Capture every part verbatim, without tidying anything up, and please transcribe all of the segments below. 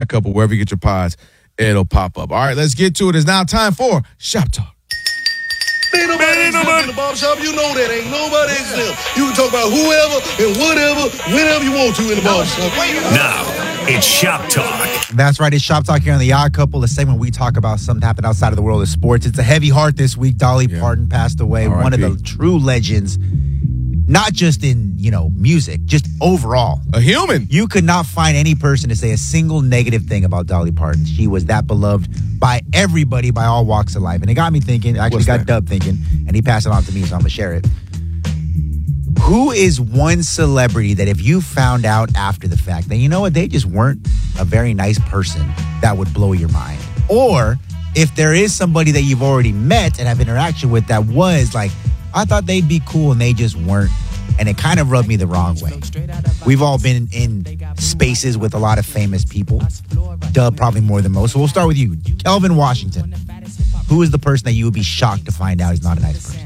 Couple, wherever you get your pods, it'll pop up. All right, let's get to it. It's now time for Shop Talk. Ain't nobody exempt in the barbershop. You know that. Ain't nobody exempt. You can talk about whoever and whatever, whenever you want to in the barbershop. Now, it's Shop Talk. That's right. It's Shop Talk here on The Odd Couple, a segment where we talk about something happened outside of the world of sports. It's a heavy heart this week. Dolly Yeah. Parton passed away. R I P One of the true legends, not just in, you know, music, just overall. A human. You could not find any person to say a single negative thing about Dolly Parton. She was that beloved by everybody, by all walks of life. And it got me thinking, actually What's got that? Dub thinking, and he passed it on to me, so I'm going to share it. Who is one celebrity that if you found out after the fact that, you know what, they just weren't a very nice person, that would blow your mind? Or if there is somebody that you've already met and have interaction with that was like, I thought they'd be cool and they just weren't, and it kind of rubbed me the wrong way. We've all been in spaces with a lot of famous people. Dub probably more than most. So we'll start with you. Kelvin Washington. Who is the person that you would be shocked to find out is not a nice person?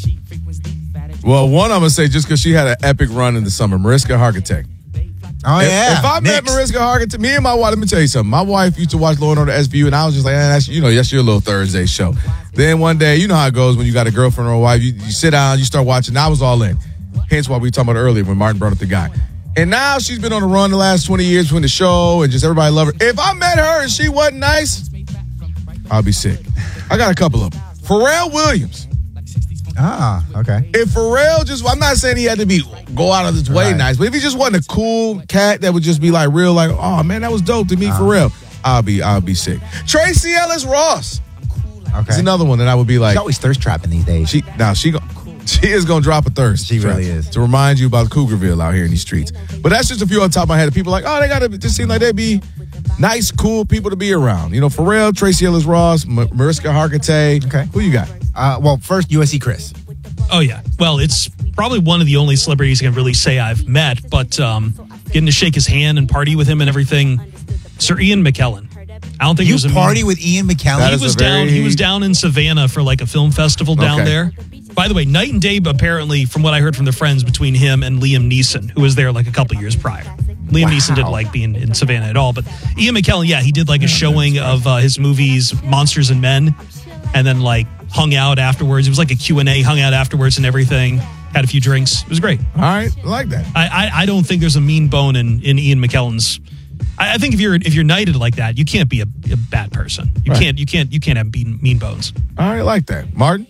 Well, one I'm going to say just because she had an epic run in the summer, Mariska Hargitay. Oh, If, yeah. if I met Knicks. Mariska Hargitay, me and my wife, let me tell you something. My wife used to watch Law and Order S V U, and I was just like, eh, that's, you know, that's your little Thursday show. Then one day, you know how it goes when you got a girlfriend or a wife. You, you sit down, you start watching. I was all in. Hence why we were talking about earlier when Martin brought up the guy. And now she's been on the run the last twenty years between the show and just everybody love her. If I met her and she wasn't nice, I'll be sick. I got a couple of them. Pharrell Williams. Ah, okay. If Pharrell just, I'm not saying he had to be go out of his way Right. nice, but if he just wasn't a cool cat that would just be like real, like, oh man, that was dope to meet Uh-huh. Pharrell, I'll be, I'll be sick. Tracy Ellis Ross Okay. is another one that I would be like, She's always thirst trapping these days. she now she go, she is gonna drop a thirst. She trap really is. to remind you about Cougarville out here in these streets. But that's just a few on top of my head. People are like, oh, they gotta just seem like they'd be nice, cool people to be around. You know, Pharrell, Tracy Ellis Ross, M- Mariska Hargitay. Okay. Who you got? Uh, well, first, U S C Chris. Oh, yeah. Well, it's probably one of the only celebrities I can really say I've met, but um, getting to shake his hand and party with him and everything, Sir Ian McKellen. I don't think You it was a party with Ian McKellen? That He is was a very- down. He was down in Savannah for like a film festival down Okay. there. By the way, night and day, apparently, from what I heard from the friends, between him and Liam Neeson, who was there like a couple years prior. Liam Wow. Neeson didn't like being in Savannah at all, but Ian McKellen, yeah, he did like a showing of uh, his movies Monsters and Men, and then like hung out afterwards. It was like a Q and A, hung out afterwards and everything. Had a few drinks. It was great. All right, I like that. I, I, I don't think there's a mean bone in, in Ian McKellen's. I, I think if you're if you're knighted like that, you can't be a, a bad person. You Right. can't you can't you can't have mean, mean bones. All right, I like that. Martin?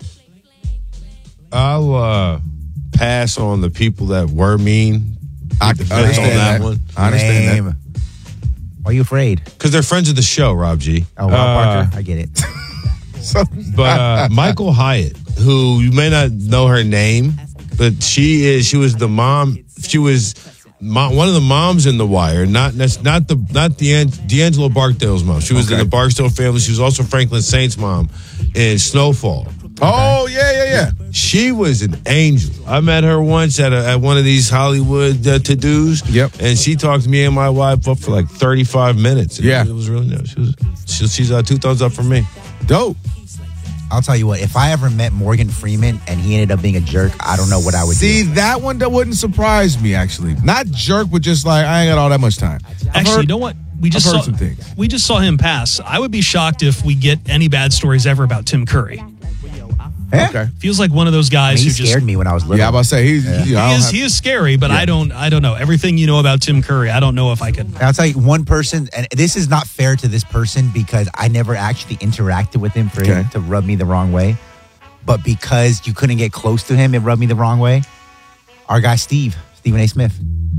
I'll uh, pass on the people that were mean. I Pass understand on that, that. one I understand that. Lame. Why are you afraid? because they're friends of the show, Rob G. Oh, Rob Uh, Parker. I get it. So, But uh, Michael Hyatt, who you may not know her name, but she is. She was the mom. She was mo- one of the moms in The Wire. Not that's not the not the D'Angelo Barksdale's mom. She was Okay. in the Barksdale family. She was also Franklin Saint's mom in Snowfall. oh, yeah, yeah, yeah. She was an angel. I met her once at a, at one of these Hollywood uh, to-dos. Yep. And she talked to me and my wife up for like thirty-five minutes. And Yeah. It was really nice. She was, she, she's uh, two thumbs up for me. Dope. I'll tell you what, if I ever met Morgan Freeman and he ended up being a jerk, I don't know what I would See, do. that one that wouldn't surprise me, actually. Not jerk, but just like, I ain't got all that much time. I've Actually, heard- you know what? We just I've heard saw some things. we just saw him pass. I would be shocked if we get any bad stories ever about Tim Curry. Yeah. Okay. Feels like one of those I mean, guys he who just scared me when I was little. Yeah, I'm about to say, he's, he, you know, I he don't is have- he is scary, but I don't I don't know everything you know about Tim Curry. I don't know if I could. And I'll tell you one person, and this is not fair to this person because I never actually interacted with him for him Okay. to rub me the wrong way. But because you couldn't get close to him, it rubbed me the wrong way. Our guy Steve, Stephen A. Smith,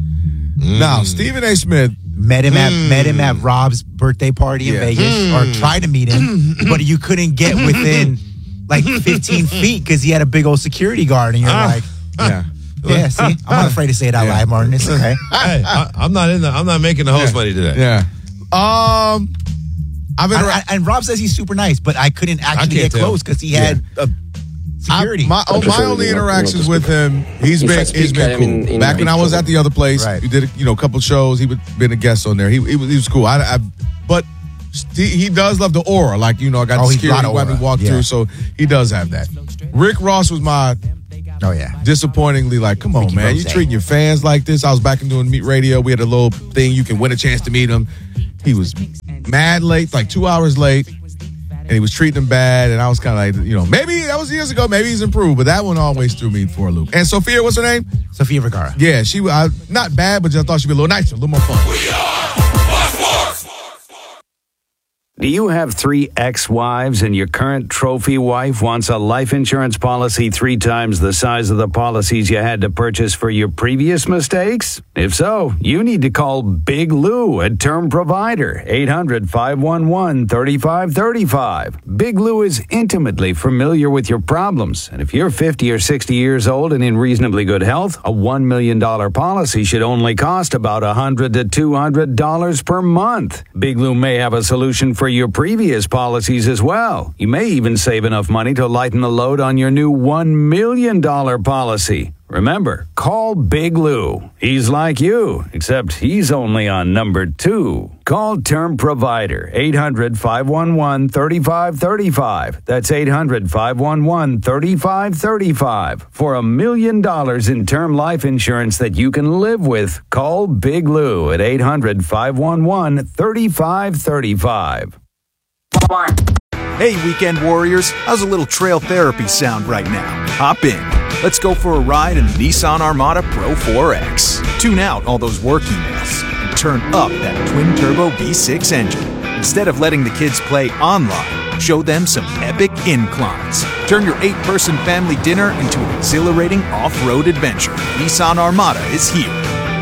Now, Stephen A. Smith, met him at met him at Rob's birthday party in Yeah. Vegas, or tried to meet him, but you couldn't get within like fifteen feet because he had a big old security guard, and you're Ah. like, yeah. yeah, see, I'm not afraid to say it out Yeah. loud, Martin. It's okay. Hey, I, I'm not in the. I'm not making the host money today. Yeah. Um, I've been And, and- and Rob says he's super nice, but I couldn't actually can't get tell. close because he had a security. I, my oh, my only interactions with him, he's If I been speak, he's been I'm cool. in- in Back when I was trouble. at the other place, Right. we did you know a couple shows. He would been a guest on there. He he was, he was cool. I, I but he, he does love the aura. Like you know, I got Oh, the he's a lot security of when we aura. walk Yeah. through, so he does have that. Rick Ross was my oh yeah. disappointingly like, come on, Ricky man, you Rose. treating your fans like this. I was back in doing Meet Radio. We had a little thing you can win a chance to meet him. He was mad late, like two hours late, and he was treating him bad, and I was kind of like, you know, maybe that was years ago, maybe he's improved, but that one always threw me for a loop. And Sophia, what's her name? Sofia Vergara. Yeah, she was not bad, but just thought she'd be a little nicer, a little more fun. We are Fox Sports. Do you have three ex-wives and your current trophy wife wants a life insurance policy three times the size of the policies you had to purchase for your previous mistakes? If so, you need to call Big Lou at Term Provider, eight hundred, five one one, three five three five. Big Lou is intimately familiar with your problems, and if you're fifty or sixty years old and in reasonably good health, a one million dollars policy should only cost about one hundred to two hundred dollars per month. Big Lou may have a solution for your previous policies as well. You may even save enough money to lighten the load on your new one million dollars policy. Remember, call Big Lou. He's like you, except he's only on number two. Call Term Provider, eight hundred, five one one, three five three five. That's eight hundred, five one one, three five three five. For a million dollars in term life insurance that you can live with, call Big Lou at eight hundred, five one one, three five three five. Hey, weekend warriors, how's a little trail therapy sound right now? Hop in. Let's go for a ride in the Nissan Armada Pro four X. Tune out all those work emails and turn up that twin-turbo V six engine. Instead of letting the kids play online, show them some epic inclines. Turn your eight-person family dinner into an exhilarating off-road adventure. Nissan Armada is here.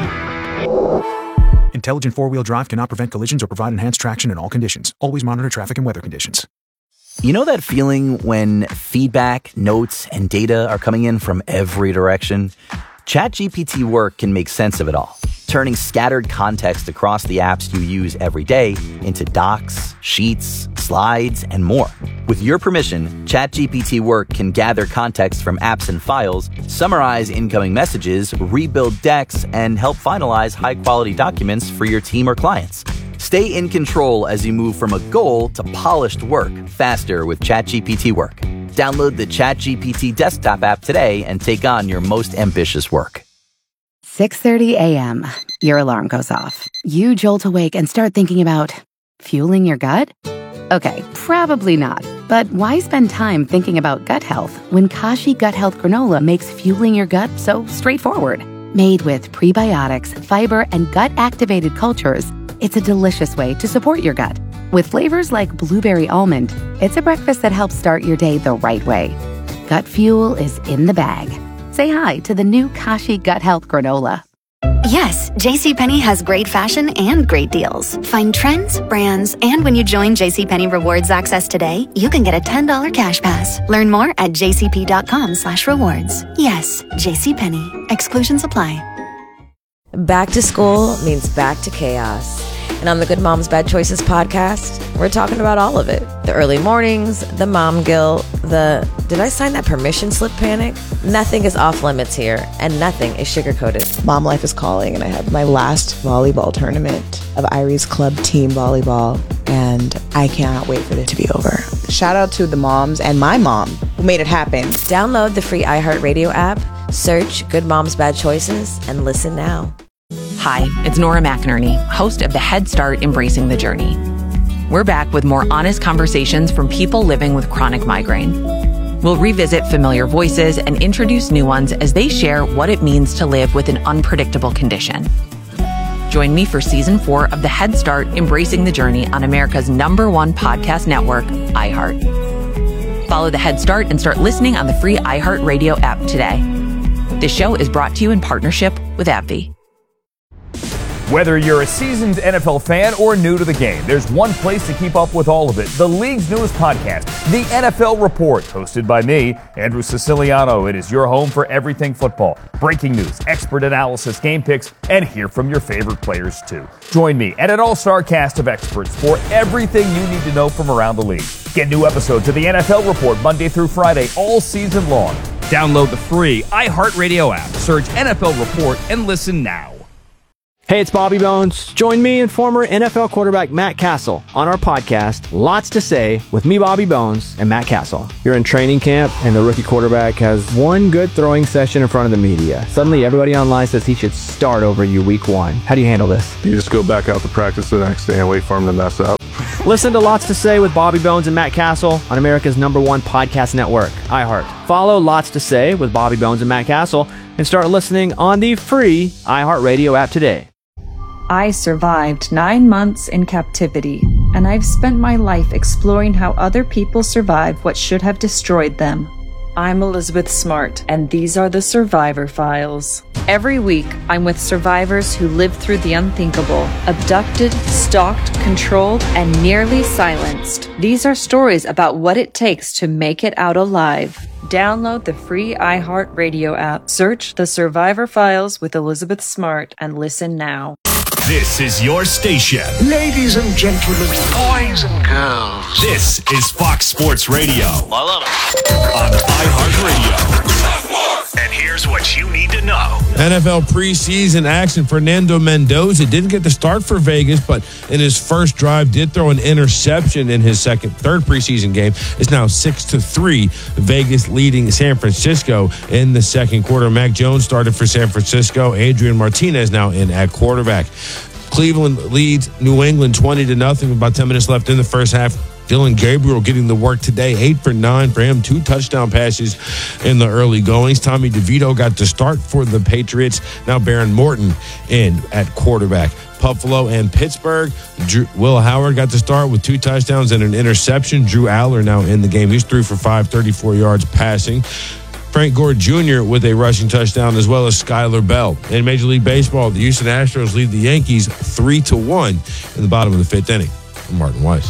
Intelligent four-wheel drive cannot prevent collisions or provide enhanced traction in all conditions. Always monitor traffic and weather conditions. You know that feeling when feedback, notes, and data are coming in from every direction? ChatGPT Work can make sense of it all, turning scattered context across the apps you use every day into docs, sheets, slides, and more. With your permission, ChatGPT Work can gather context from apps and files, summarize incoming messages, rebuild decks, and help finalize high-quality documents for your team or clients. Stay in control as you move from a goal to polished work faster with ChatGPT Work. Download the ChatGPT desktop app today and take on your most ambitious work. six thirty a.m. Your alarm goes off. You jolt awake and start thinking about fueling your gut? Okay, probably not. But why spend time thinking about gut health when Kashi Gut Health Granola makes fueling your gut so straightforward? Made with prebiotics, fiber, and gut-activated cultures, it's a delicious way to support your gut. With flavors like blueberry almond, it's a breakfast that helps start your day the right way. Gut fuel is in the bag. Say hi to the new Kashi Gut Health Granola. Yes, JCPenney has great fashion and great deals. Find trends, brands, and when you join JCPenney Rewards Access today, you can get a ten dollars cash pass. Learn more at jcp.com slash rewards. Yes, JCPenney. Exclusions apply. Back to school means back to chaos. And on the Good Moms Bad Choices podcast, we're talking about all of it. The early mornings, the mom guilt, the did I sign that permission slip panic? Nothing is off limits here, and nothing is sugar-coated. Mom life is calling, and I have my last volleyball tournament of Irie's club team volleyball, and I cannot wait for it to be over. Shout out to the moms and my mom who made it happen. Download the free iHeartRadio app, search Good Moms Bad Choices, and listen now. Hi, it's Nora McInerney, host of the Head Start Embracing the Journey. We're back with more honest conversations from people living with chronic migraine. We'll revisit familiar voices and introduce new ones as they share what it means to live with an unpredictable condition. Join me for season four of the Head Start Embracing the Journey on America's number one podcast network, iHeart. Follow the Head Start and start listening on the free iHeartRadio app today. This show is brought to you in partnership with AbbVie. Whether you're a seasoned N F L fan or new to the game, there's one place to keep up with all of it. The league's newest podcast, The N F L Report, hosted by me, Andrew Siciliano. It is your home for everything football. Breaking news, expert analysis, game picks, and hear from your favorite players too. Join me and an all-star cast of experts for everything you need to know from around the league. Get new episodes of The N F L Report Monday through Friday all season long. Download the free iHeartRadio app, search N F L Report, and listen now. Hey, it's Bobby Bones. Join me and former N F L quarterback Matt Castle on our podcast, Lots to Say, with me, Bobby Bones, and Matt Castle. You're in training camp, and the rookie quarterback has one good throwing session in front of the media. Suddenly, everybody online says he should start over you week one. How do you handle this? You just go back out to practice the next day and wait for him to mess up. Listen to Lots to Say with Bobby Bones and Matt Castle on America's number one podcast network, iHeart. Follow Lots to Say with Bobby Bones and Matt Castle and start listening on the free iHeartRadio app today. I survived nine months in captivity, and I've spent my life exploring how other people survive what should have destroyed them. I'm Elizabeth Smart, and these are the Survivor Files. Every week, I'm with survivors who lived through the unthinkable, abducted, stalked, controlled, and nearly silenced. These are stories about what it takes to make it out alive. Download the free iHeartRadio app, search The Survivor Files with Elizabeth Smart, and listen now. This is your station. Ladies and gentlemen, boys and girls. This is Fox Sports Radio. I love it. On iHeartRadio. And here's what you need to know. N F L preseason action. Fernando Mendoza didn't get the start for Vegas, but in his first drive did throw an interception in his second, third preseason game. It's now six to three. Vegas leading San Francisco in the second quarter. Mac Jones started for San Francisco. Adrian Martinez now in at quarterback. Cleveland leads New England twenty to nothing with about ten minutes left in the first half. Dylan Gabriel getting the work today, eight for nine for him, two touchdown passes in the early goings. Tommy DeVito got the start for the Patriots. Now Baron Morton in at quarterback. Buffalo and Pittsburgh. Drew, Will Howard got the start with two touchdowns and an interception. Drew Aller now in the game. He's three for five, thirty-four yards passing. Frank Gore Junior with a rushing touchdown, as well as Skylar Bell. In Major League Baseball, the Houston Astros lead the Yankees three to one in the bottom of the fifth inning. I'm Martin Weiss.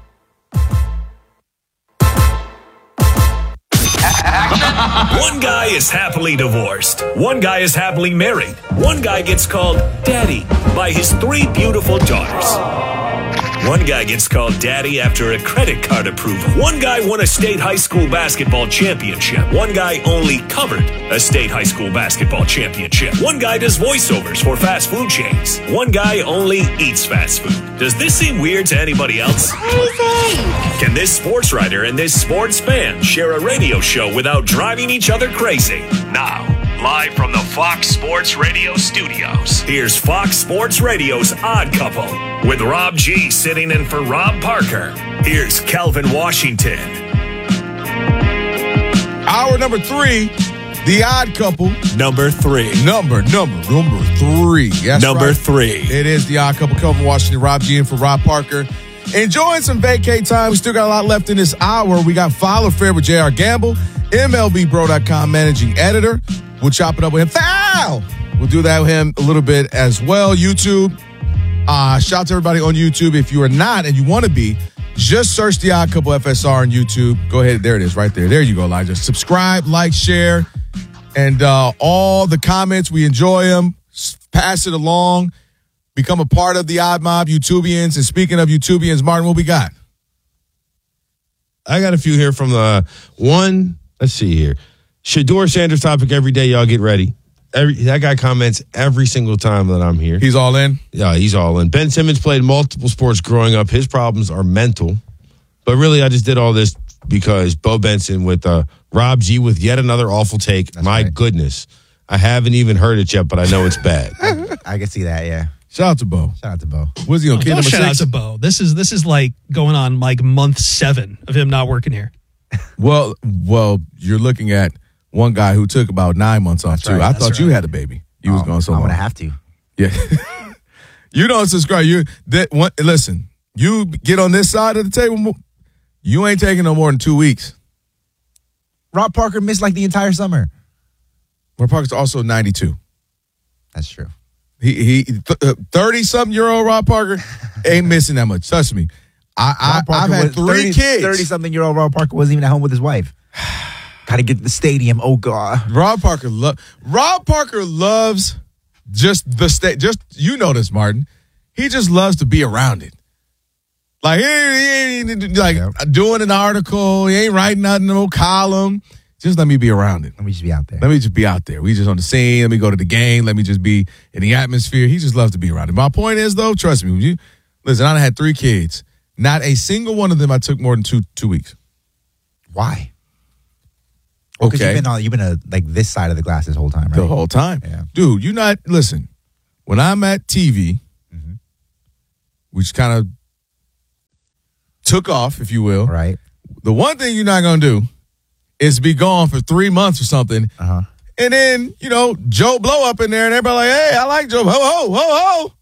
One guy is happily divorced. One guy is happily married. One guy gets called daddy by his three beautiful daughters. One guy gets called daddy after a credit card approval. One guy won a state high school basketball championship. One guy only covered a state high school basketball championship. One guy does voiceovers for fast food chains. One guy only eats fast food. Does this seem weird to anybody else? Crazy! Can this sports writer and this sports fan share a radio show without driving each other crazy? Now, live from the Fox Sports Radio studios, here's Fox Sports Radio's Odd Couple with Rob G sitting in for Rob Parker. Here's Kelvin Washington. Hour number three, The Odd Couple. Number three. Number, number, number three. That's number right. three. It is The Odd Couple. Kelvin Washington, Rob G in for Rob Parker. Enjoying some vacay time. We still got a lot left in this hour. We got Follow Fair with J R Gamble, M L B Bro dot com managing editor. We'll chop it up with him. Foul! We'll do that with him a little bit as well. YouTube. Uh, shout out to everybody on YouTube. If you are not and you want to be, just search The Odd Couple F S R on YouTube. Go ahead. There it is right there. There you go, Elijah. Subscribe, like, share, and uh, all the comments. We enjoy them. Pass it along. Become a part of the Odd Mob, YouTubians. And speaking of YouTubians, Martin, what we got? I got a few here from the one. Let's see here. Shador Sanders topic every day. Y'all get ready. Every, that guy comments every single time that I'm here. He's all in? Yeah, he's all in. Ben Simmons played multiple sports growing up. His problems are mental. But really, I just did all this because Bo Benson with uh, Rob G with yet another awful take. That's My right. goodness. I haven't even heard it yet, but I know it's bad. I, I can see that, yeah. Shout out to Bo. Shout out to Bo. What's he on? Oh, Kid don't number shout six? out to Bo. This is this is like going on like month seven of him not working here. Well, well, you're looking at one guy who took about nine months off, That's too. right, I that's thought you right. had a baby. You oh, was going so I'm long. going to have to. Yeah. You don't subscribe. You that one, Listen, you get on this side of the table, you ain't taking no more than two weeks. Rob Parker missed like the entire summer. Rob Parker's also ninety-two. That's true. He he thirty-something year old Rob Parker ain't missing that much. Trust me. I, I, I've had three thirty, kids. thirty-something year old Rob Parker wasn't even at home with his wife. Got to get to the stadium. Oh, God. Rob Parker, lo- Rob Parker loves just the state. Just, you know this, Martin. He just loves to be around it. Like, he ain't, he ain't like yep. doing an article. He ain't writing nothing, no column. Just let me be around it. Let me just be out there. Let me just be out there. We just on the scene. Let me go to the game. Let me just be in the atmosphere. He just loves to be around it. My point is, though, trust me, when you listen, I done had three kids. Not a single one of them I took more than two two weeks. Why? Well, because Okay. you've been on, you've been a, like this side of the glass this whole time, right? The whole time. Yeah. Dude, you not, listen, when I'm at T V, Mm-hmm. which kind of took off, if you will. Right. The one thing you're not going to do is be gone for three months or something. Uh-huh. And then, you know, Joe blow up in there and everybody like, hey, I like Joe. Ho, ho, ho, ho.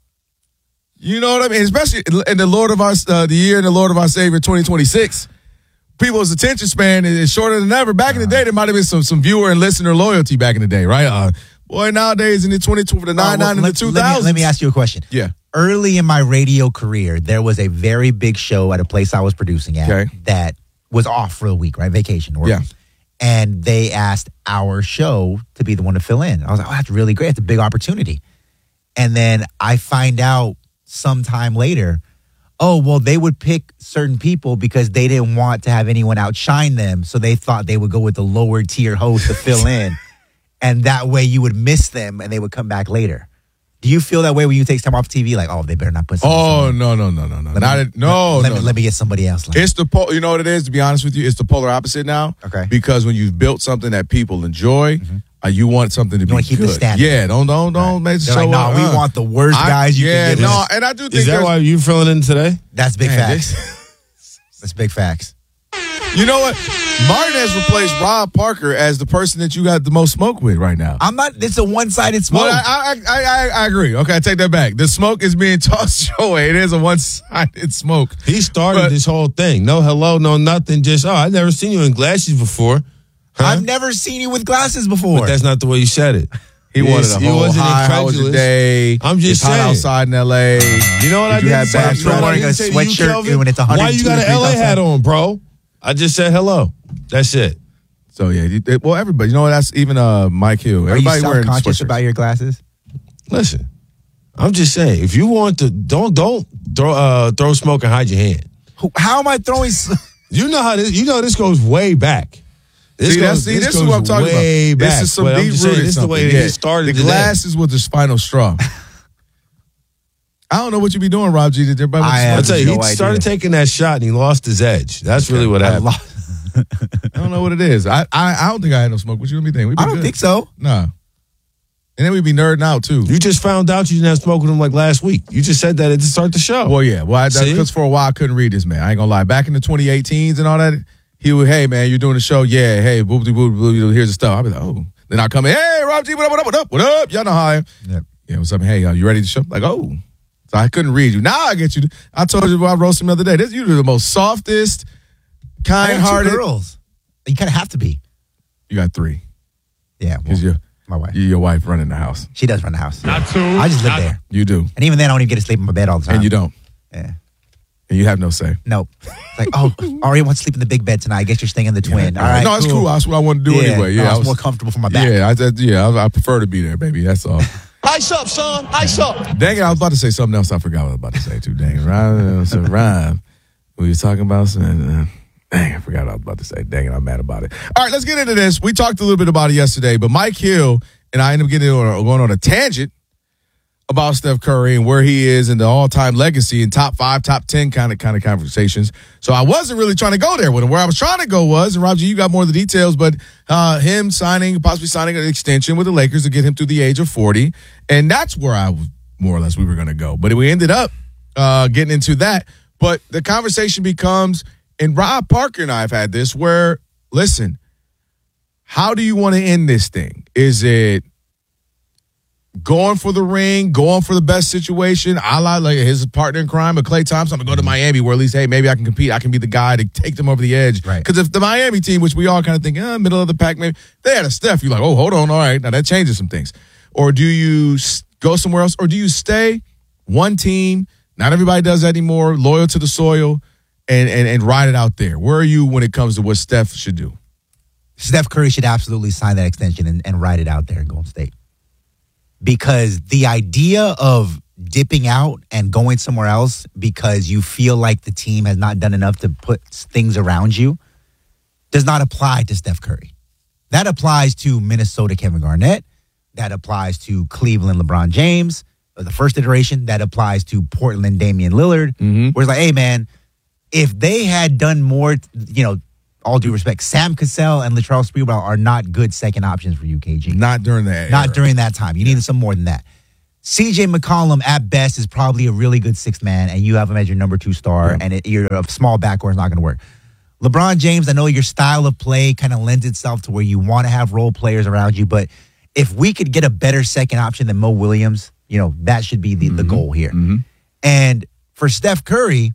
You know what I mean? Especially in the Lord of our, uh, the year in the Lord of our Savior twenty twenty-six. People's attention span is shorter than ever. Back in the day, there might have been some some viewer and listener loyalty back in the day, right? Uh, boy, nowadays in the twenty for the nine nine and the two let, thousands. me, let me ask you a question. Yeah. Early in my radio career, there was a very big show at a place I was producing at Okay. that was off for a week, right? Vacation. Or, Yeah. And they asked our show to be the one to fill in. I was like, oh, that's really great. It's a big opportunity. And then I find out sometime later, oh, well, they would pick certain people because they didn't want to have anyone outshine them. So they thought they would go with the lower tier host to fill in. And that way you would miss them and they would come back later. Do you feel that way when you take time off T V? Like, oh, they better not put something. Oh, no, no, no, no, no. Let Not me- it- no, let, no, me, no. let me get somebody else. Like, It's the po- you know what it is, to be honest with you, it's the polar opposite now. Okay. Because when you've built something that people enjoy, uh, you want something to be wanna keep the good. standard. Yeah, don't don't don't make the They're show like, nah, up, we uh. want the worst I- guys you yeah, can get. no, and I do think Is that there's- why you filling in today? That's big Man, facts. That's big facts. You know what? Martin has replaced Rob Parker as the person that you got the most smoke with right now. I'm not. It's a one-sided smoke. Well, I, I, I, I, I agree. Okay, I take that back. The smoke is being tossed your way. It is a one-sided smoke. He started But- this whole thing. No hello, no nothing. Just, oh, I've never seen you in glasses before. Huh? I've never seen you with glasses before. But that's not the way you said it. He Yes, wanted a he whole wasn't hi, how was your incredulous. day? I'm just it's hot saying. outside in L A. You know what Did I you didn't have say? bad You know what I wearing didn't a say to you, sweatshirt Kelvin? when it's Why you 102 got an degrees L A outside? hat on, bro? I just said hello. That's it. So yeah, you- well, everybody. You know what? That's even uh, Mike Hill. Are you Everybody wearing self-conscious sweatshirts. about your glasses? Listen, I'm just saying, if you want to, don't don't throw uh, throw smoke and hide your hand. Who- How am I throwing? s- You know how this. You know this goes way back. This See, that's, see, this is what I'm talking way about. Back. This is some But I'm deep just saying, rooted This is the way something. that Yeah. he started. The today. glasses with the final straw. I don't know what you be doing, Rob G. Did everybody? I I'll have tell you, he no started idea. taking that shot and he lost his edge. That's really what I happened. lost- I don't know what it is. I, I I don't think I had no smoke. What you me think? We I been don't good. think so. Nah. And then we be nerding out too. You just found out you didn't have smoke with him like last week. You just said that at the start of the show. Well, yeah. Well, I, See? because for a while I couldn't read this man. I ain't gonna lie. Back in the twenty eighteens and all that, he would, hey man, you're doing the show. Yeah, hey, boop boop boop. boop here's the stuff. I'll be like, oh. Then I come in, hey, Rob G, what up, what up, what up, what up? Y'all know how I am. Yep. Yeah, what's up? Hey, uh, you ready to show? Like, oh. So I couldn't read you. Now I get you. I told you about roasting the other day. This you're the most softest, I got two kind-hearted. girls. You kind of have to be. You got three. Yeah, well, Because your my wife. your wife running the house. She does run the house. Not two. I just live not- there, You do, and even then, I don't even get to sleep in my bed all the time. and you don't, Yeah. and you have no say. Nope. It's like, oh, Ari wants to sleep in the big bed tonight. I guess you're staying in the twin. All right. no, it's cool. That's what I want to do Yeah, anyway. no, Yeah, I it's was more comfortable for my back. Yeah, I, I, yeah, I, I prefer to be there, baby. That's all. Ice up, son. Ice up. Dang it, I was about to say something else. I forgot what I was about to say too. Dang it, rhyme, it's a rhyme. We were talking about something. Uh, dang, I forgot what I was about to say. Dang it, I'm mad about it. All right, let's get into this. We talked a little bit about it yesterday, but Mike Hill and I ended up getting on a, going on a tangent about Steph Curry and where he is in the all-time legacy and top five, top ten kind of kind of conversations. So I wasn't really trying to go there with him. Where I was trying to go was, and Roger, you got more of the details, but uh, him signing, possibly signing an extension with the Lakers to get him through the age of forty, and that's where I was, more or less we were going to go. But we ended up uh, getting into that. But the conversation becomes, and Rob Parker and I have had this, where, listen, how do you want to end this thing? Is it going for the ring, going for the best situation? I like, like his partner in crime, but Klay Thompson, I'm going to go to Miami where at least, hey, maybe I can compete. I can be the guy to take them over the edge. Right. Because if the Miami team, which we all kind of think, eh, middle of the pack, maybe they had a Steph, you're like, oh, hold on. All right. Now that changes some things. Or do you s- go somewhere else? Or do you stay one team? Not everybody does that anymore. Loyal to the soil and, and, and ride it out there. Where are you when it comes to what Steph should do? Steph Curry should absolutely sign that extension and, and ride it out there in Golden State. Because the idea of dipping out and going somewhere else because you feel like the team has not done enough to put things around you does not apply to Steph Curry. That applies to Minnesota Kevin Garnett. That applies to Cleveland LeBron James, or the first iteration. That applies to Portland Damian Lillard. Mm-hmm. Where it's like, hey, man, if they had done more, you know, all due respect, Sam Cassell and Latrell Sprewell are not good second options for you, K G. Not during that Not era. during that time. You needed some more than that. C J McCollum, at best, is probably a really good sixth man, and you have him as your number two star, yeah. and it, you're a small backcourt is not going to work. LeBron James, I know your style of play kind of lends itself to where you want to have role players around you, but if we could get a better second option than Mo Williams, you know, that should be the, mm-hmm. the goal here. Mm-hmm. And for Steph Curry,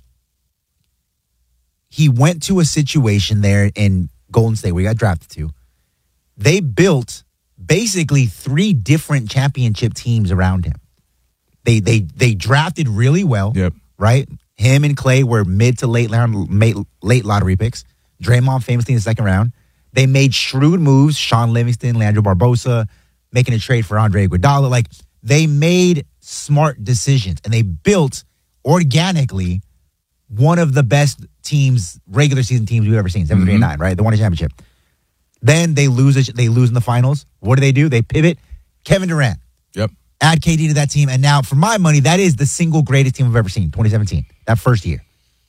he went to a situation there in Golden State where he got drafted to. They built basically three different championship teams around him. They they they drafted really well, yep. right? Him and Clay were mid to late late lottery picks. Draymond famously in the second round. They made shrewd moves, Sean Livingston, Leandro Barbosa, making a trade for Andre Iguodala. Like, they made smart decisions, and they built organically one of the best teams, regular season teams we've ever seen, seven, mm-hmm. three, and nine, right? They won a championship. Then they lose it. They lose in the finals. What do they do? They pivot. Kevin Durant. Yep. Add K D to that team. And now, for my money, that is the single greatest team I've ever seen, twenty seventeen, that first year.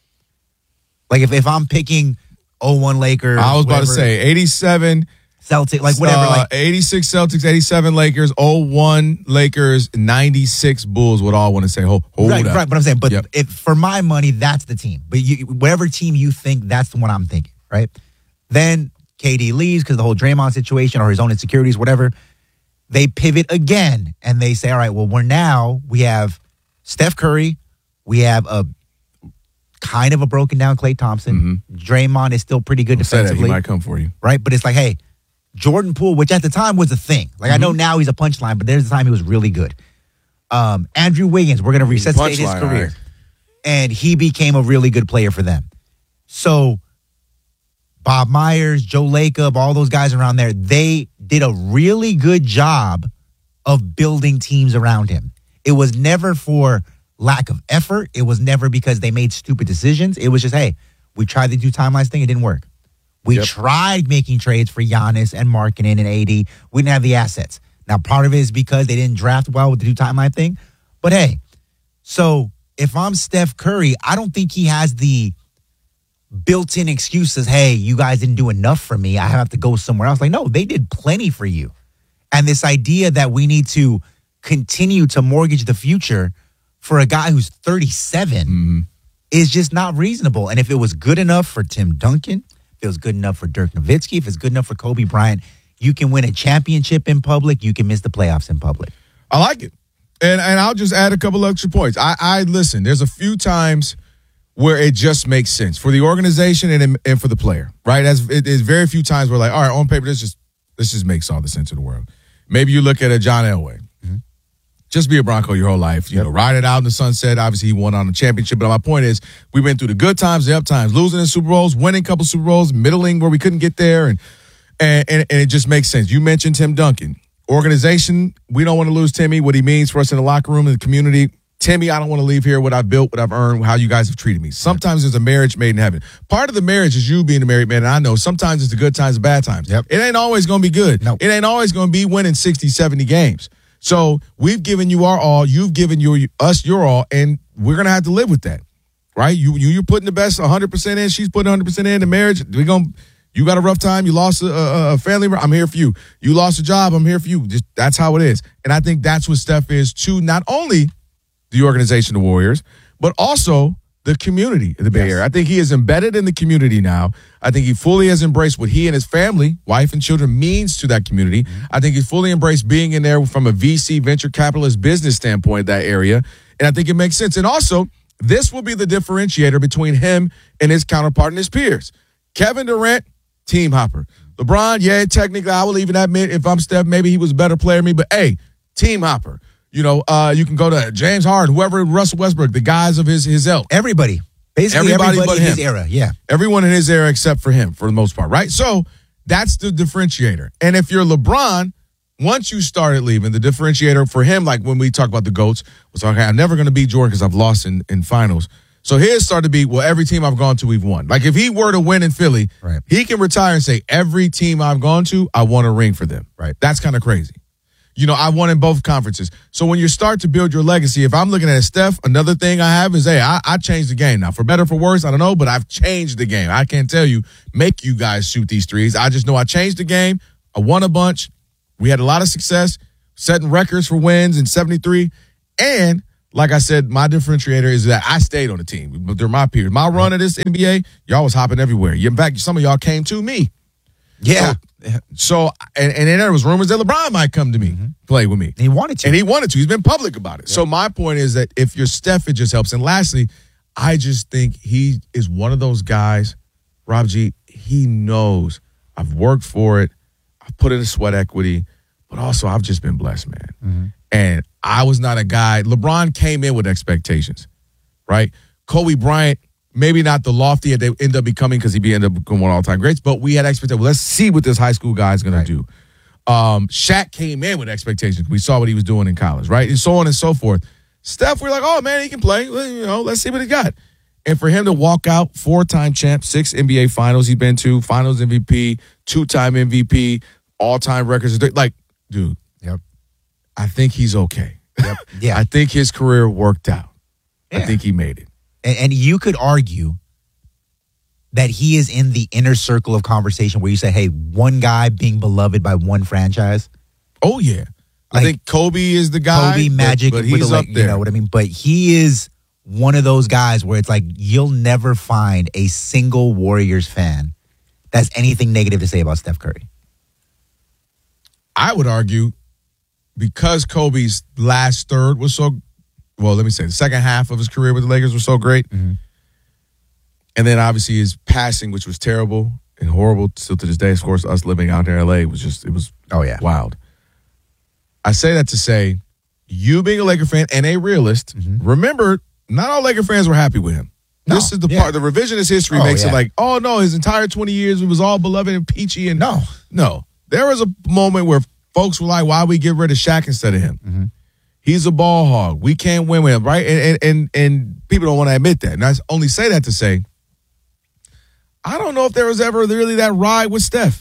Like, if, if I'm picking oh one Lakers. I was about whatever, to say eighty-seven. Celtics, like whatever. Uh, like eighty-six Celtics, eighty-seven Lakers, oh one Lakers, ninety-six Bulls would all want to say, hold, hold right, up. Right, but I'm saying, but yep. if, for my money, that's the team. But you, whatever team you think, that's the one I'm thinking, right? Then K D leaves because of the whole Draymond situation or his own insecurities, whatever. They pivot again, and they say, all right, well, we're now, we have Steph Curry, we have a kind of a broken down Klay Thompson. Mm-hmm. Draymond is still pretty good Don't say defensively. That. He might come for you. Right, but it's like, hey, Jordan Poole, which at the time was a thing. Like, mm-hmm. I know now he's a punchline, but there's the time he was really good. Um, Andrew Wiggins, we're going to resuscitate his career. Right. And he became a really good player for them. So, Bob Myers, Joe Lacob, all those guys around there, they did a really good job of building teams around him. It was never for lack of effort. It was never because they made stupid decisions. It was just, hey, we tried the two timelines thing. It didn't work. We yep. tried making trades for Giannis and Markkanen and A D. We didn't have the assets. Now, part of it is because they didn't draft well with the two timeline thing. But hey, so if I'm Steph Curry, I don't think he has the built-in excuses, hey, you guys didn't do enough for me, I have to go somewhere else. Like, no, they did plenty for you. And this idea that we need to continue to mortgage the future for a guy who's thirty-seven mm-hmm. is just not reasonable. And if it was good enough for Tim Duncan, if it was good enough for Dirk Nowitzki, if it's good enough for Kobe Bryant, you can win a championship in public, you can miss the playoffs in public. I like it. And and I'll just add a couple extra points. I, I listen, there's a few times where it just makes sense for the organization and and for the player, right? As it is very few times where like, all right, on paper, this just this just makes all the sense in the world. Maybe you look at a John Elway. Mm-hmm. Just be a Bronco your whole life. You yep. know, ride it out in the sunset. Obviously, he won on the championship. But my point is, we went through the good times, the up times, losing in Super Bowls, winning a couple Super Bowls, middling where we couldn't get there, and and and, and it just makes sense. You mentioned Tim Duncan. Organization, we don't want to lose Timmy, what he means for us in the locker room, in the community. Timmy, I don't want to leave here what I've built, what I've earned, how you guys have treated me. Sometimes there's a marriage made in heaven. Part of the marriage is you being a married man, and I know sometimes it's the good times and bad times. Yep. It ain't always going to be good. Nope. It ain't always going to be winning sixty, seventy games. So we've given you our all, you've given your, us your all, and we're going to have to live with that, right? You, you, you're putting the best one hundred percent in, she's putting one hundred percent in the marriage. We're going to You got a rough time. You lost a, a, a family member. I'm here for you. You lost a job. I'm here for you. Just that's how it is. And I think that's what Steph is to not only the organization, the Warriors, but also the community of the Bay yes. Area. I think he is embedded in the community now. I think he fully has embraced what he and his family, wife and children, means to that community. Mm-hmm. I think he's fully embraced being in there from a V C, venture capitalist business standpoint, that area. And I think it makes sense. And also, this will be the differentiator between him and his counterpart and his peers. Kevin Durant, team hopper. LeBron, yeah, technically, I will even admit if I'm Steph, maybe he was a better player than me, but hey, team hopper. You know, uh, you can go to James Harden, whoever, Russell Westbrook, the guys of his his ilk. Everybody. Basically everybody, everybody but in him. His era, yeah. Everyone in his era except for him, for the most part, right? So that's the differentiator. And if you're LeBron, once you started leaving, the differentiator for him, like when we talk about the GOATs, was okay, I'm never going to beat Jordan because I've lost in, in finals. So his started to be, well, every team I've gone to, we've won. Like, if he were to win in Philly, right. he can retire and say, every team I've gone to, I won a ring for them. Right. That's kind of crazy. You know, I won in both conferences. So when you start to build your legacy, if I'm looking at Steph, another thing I have is, hey, I, I changed the game. Now, for better or for worse, I don't know, but I've changed the game. I can't tell you, make you guys shoot these threes. I just know I changed the game. I won a bunch. We had a lot of success, setting records for wins in seventy-three. And like I said, my differentiator is that I stayed on the team during my period. My run of this N B A, y'all was hopping everywhere. In fact, some of y'all came to me. Yeah. So, so and, and then there was rumors that LeBron might come to me, mm-hmm. play with me. He wanted to. And he wanted to. He's been public about it. Yeah. So my point is that if you're Steph, it just helps. And lastly, I just think he is one of those guys, Rob G, he knows I've worked for it. I've put in a sweat equity, but also I've just been blessed, man. Mm-hmm. And I was not a guy. LeBron came in with expectations, right? Kobe Bryant, maybe not the lofty that they end up becoming because he be ended up becoming one of all-time greats, but we had expectations. Well, let's see what this high school guy is going right. to do. Um, Shaq came in with expectations. We saw what he was doing in college, right? And so on and so forth. Steph, we're like, oh, man, he can play. Well, you know, let's see what he got. And for him to walk out, four-time champ, six N B A finals he's been to, finals M V P, two-time M V P, all-time records. Like, dude. Yep. I think he's okay. Yep. Yeah. I think his career worked out. Yeah. I think he made it. And, and you could argue that he is in the inner circle of conversation where you say, hey, one guy being beloved by one franchise. Oh, yeah. Like, I think Kobe is the guy. Kobe, Magic, but, but he's the, up there. You know what I mean? But he is one of those guys where it's like you'll never find a single Warriors fan that's anything negative to say about Steph Curry. I would argue because Kobe's last third was so, well, let me say, the second half of his career with the Lakers was so great. Mm-hmm. And then obviously his passing, which was terrible and horrible still to this day. Of course, us living out here in L A was just, it was oh yeah wild. I say that to say, you being a Laker fan and a realist, mm-hmm. remember, not all Laker fans were happy with him. No, this is the yeah. part, the revisionist history oh, makes yeah. it like, oh no, his entire twenty years, he was all beloved and peachy. And no, no. There was a moment where folks were like, why we get rid of Shaq instead of him? Mm-hmm. He's a ball hog. We can't win with him, right? And, and, and, and people don't want to admit that. And I only say that to say, I don't know if there was ever really that ride with Steph.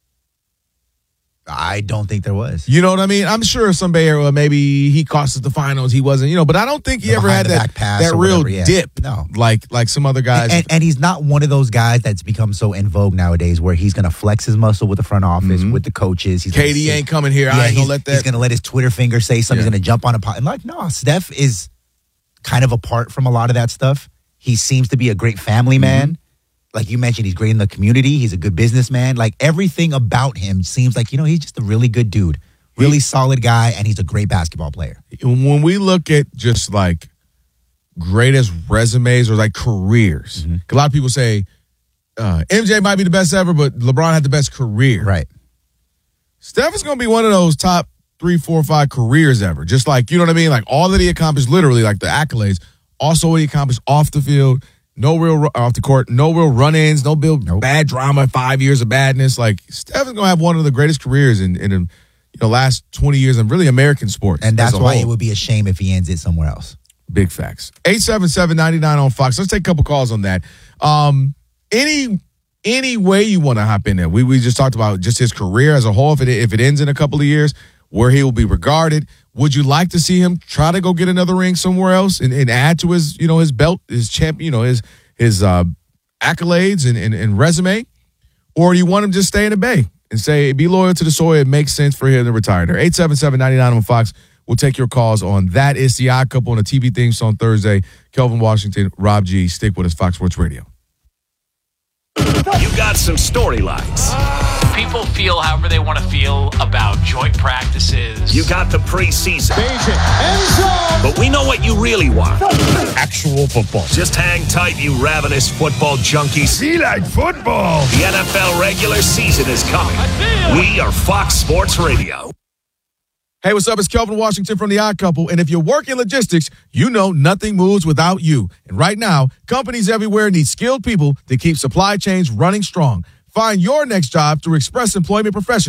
I don't think there was. You know what I mean? I'm sure some Bay Area, maybe he cost us the finals. He wasn't, you know, but I don't think he the ever had that, that real whatever, yeah. dip. No. Like, like some other guys. And, and, and he's not one of those guys that's become so in vogue nowadays where he's going to flex his muscle with the front office, mm-hmm. with the coaches. He's K D ain't coming here. Yeah, I ain't going to to let that. He's going to let his Twitter finger say something. Yeah. He's going to jump on a pot. And like, no, Steph is kind of apart from a lot of that stuff. He seems to be a great family man. Mm-hmm. Like you mentioned, he's great in the community. He's a good businessman. Like everything about him seems like, you know, he's just a really good dude. Really he, solid guy, and he's a great basketball player. When we look at just like greatest resumes or like careers, mm-hmm. a lot of people say uh, M J might be the best ever, but LeBron had the best career. Right. Steph is going to be one of those top three, four, five careers ever. Just like, you know what I mean? Like all that he accomplished, literally, like the accolades. Also, what he accomplished off the field. No real off the court, no real run-ins, no real nope. bad drama, five years of badness. Like Steph is gonna have one of the greatest careers in in, in you know last twenty years in really American sports. And that's why whole. it would be a shame if he ends it somewhere else. Big facts. eight seven seven, nine nine on Fox. Let's take a couple calls on that. Um, any any way you want to hop in there. We we just talked about just his career as a whole. If it if it ends in a couple of years, where he will be regarded. Would you like to see him try to go get another ring somewhere else and, and add to his, you know, his belt, his champ, you know, his his uh, accolades and, and, and resume? Or do you want him to just stay in the Bay and say, be loyal to the soil? It makes sense for him to retire there. eight seven seven, nine nine on Fox. We'll take your calls on that. It's the Odd Couple on the T V theme song Thursday. Kelvin Washington, Rob G. Stick with us, Fox Sports Radio. You got some storylines. People feel however they want to feel about joint practices. You got the preseason. But we know what you really want. Actual football. Just hang tight, you ravenous football junkies. Be like football. The N F L regular season is coming. We are Fox Sports Radio. Hey, what's up? It's Kelvin Washington from The Odd Couple. And if you work in logistics, you know nothing moves without you. And right now, companies everywhere need skilled people to keep supply chains running strong. Find your next job through Express Employment Professionals.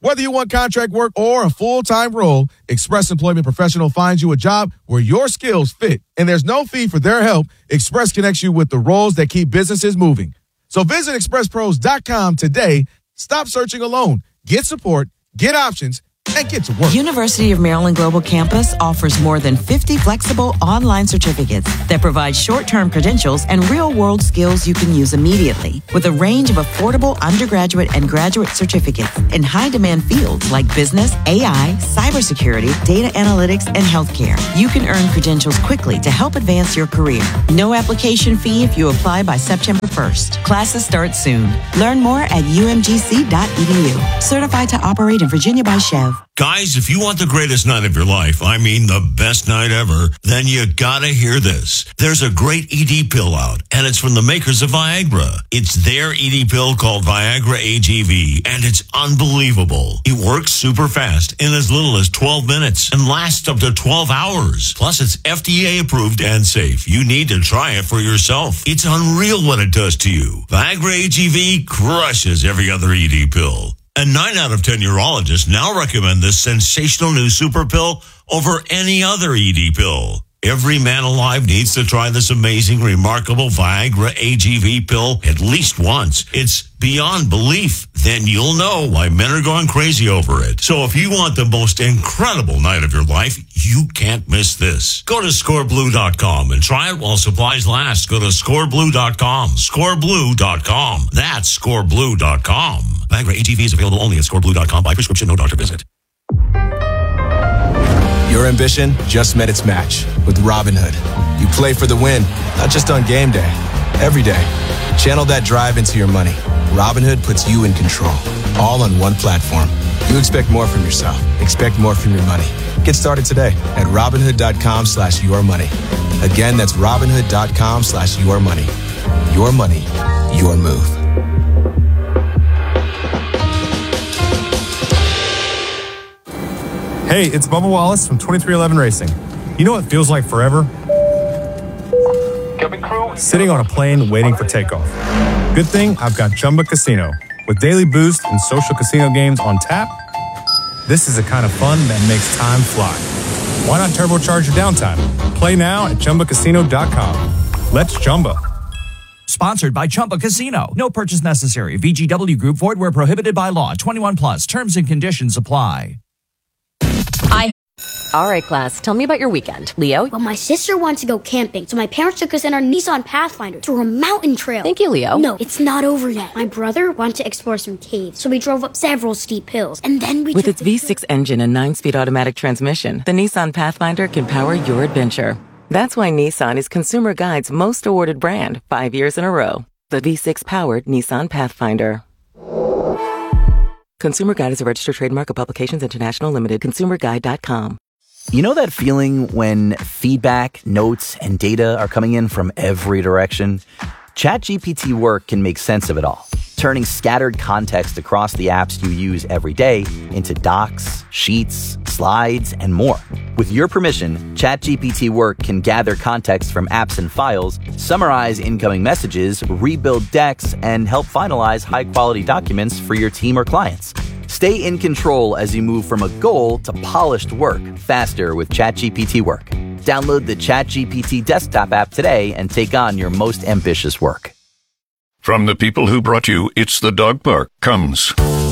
Whether you want contract work or a full-time role, Express Employment Professional finds you a job where your skills fit. And there's no fee for their help. Express connects you with the roles that keep businesses moving. So visit express pros dot com today. Stop searching alone. Get support, get options, and get to work. University of Maryland Global Campus offers more than fifty flexible online certificates that provide short-term credentials and real-world skills you can use immediately, with a range of affordable undergraduate and graduate certificates in high-demand fields like business, A I, cybersecurity, data analytics, and healthcare. You can earn credentials quickly to help advance your career. No application fee if you apply by September first. Classes start soon. Learn more at u m g c dot e d u. Certified to operate in Virginia by Chev. Guys, if you want the greatest night of your life, I mean the best night ever, then you gotta hear this. There's a great E D pill out, and it's from the makers of Viagra. It's their E D pill called Viagra A G V, and it's unbelievable. It works super fast in as little as twelve minutes and lasts up to twelve hours. Plus, it's F D A approved and safe. You need to try it for yourself. It's unreal what it does to you. Viagra A G V crushes every other E D pill. And nine out of ten urologists now recommend this sensational new super pill over any other E D pill. Every man alive needs to try this amazing, remarkable Viagra A G V pill at least once. It's beyond belief. Then you'll know why men are going crazy over it. So if you want the most incredible night of your life, you can't miss this. Go to score blue dot com and try it while supplies last. Go to score blue dot com. score blue dot com. That's score blue dot com. Viagra A G V is available only at score blue dot com by prescription, no doctor visit. Your ambition just met its match with Robinhood. You play for the win, not just on game day, every day. Channel that drive into your money. Robinhood puts you in control, all on one platform. You expect more from yourself. Expect more from your money. Get started today at Robinhood dot com slash your money. Again, that's Robinhood dot com slash your money. Your money, your move. Hey, it's Bubba Wallace from twenty-three eleven Racing. You know what feels like forever? Sitting on a plane waiting for takeoff. Good thing I've got Chumba Casino. With daily boost and social casino games on tap, this is the kind of fun that makes time fly. Why not turbocharge your downtime? Play now at chumba casino dot com. Let's Chumba. Sponsored by Chumba Casino. No purchase necessary. V G W Group. Void where prohibited by law. twenty-one plus. Terms and conditions apply. I. All right, class. Tell me about your weekend. Leo? Well, my sister wants to go camping, so my parents took us in our Nissan Pathfinder through a mountain trail. Thank you, Leo. No, it's not over yet. My brother wanted to explore some caves, so we drove up several steep hills, and then we With took its V six engine and nine-speed automatic transmission, the Nissan Pathfinder can power your adventure. That's why Nissan is Consumer Guide's most awarded brand five years in a row. The V six-powered Nissan Pathfinder. Consumer Guide is a registered trademark of Publications International Limited. consumer guide dot com. You know that feeling when feedback, notes, and data are coming in from every direction? ChatGPT Work can make sense of it all, turning scattered context across the apps you use every day into docs, sheets, slides, and more. With your permission, ChatGPT Work can gather context from apps and files, summarize incoming messages, rebuild decks, and help finalize high-quality documents for your team or clients. Stay in control as you move from a goal to polished work faster with ChatGPT Work. Download the ChatGPT desktop app today and take on your most ambitious work. From the people who brought you It's the Dog Park comes